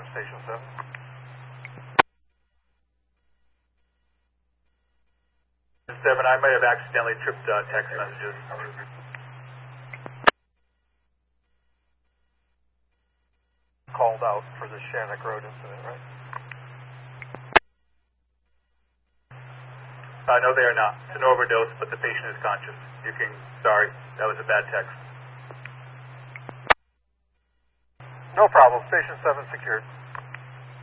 Station 7. Seven, I may have accidentally tripped text messages. Called out for the Shannock Road incident, right? No, they are not. It's an overdose, but the patient is conscious. Sorry, that was a bad text. No problem. Station 7 secured.